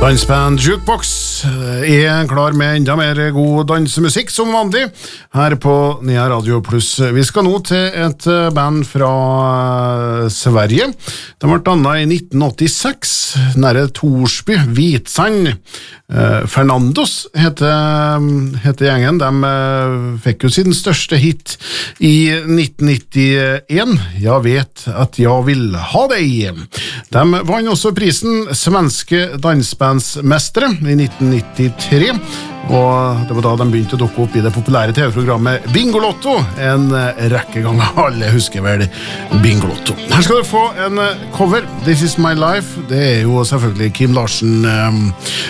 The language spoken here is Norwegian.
Dansband Jukebox klar med enda mer god dansemusikk som vanlig her på Nea Radio Plus. Vi skal nå til et band fra Sverige. De ble dannet i 1986, nære Torsby, Vitsand. Fernandos heter gjengen. De fikk jo sin største hit i 1991. Jeg vet at jeg vil ha deg. De vann også prisen Svenske dansbandsmestere i 1993, og det var da de begynte å dukke opp i det populære TV-programmet Bingolotto, en rekke ganger. Alle husker vel Bingolotto. Her skal du få en cover, This Is My Life. Det jo selvfølgelig Kim Larsen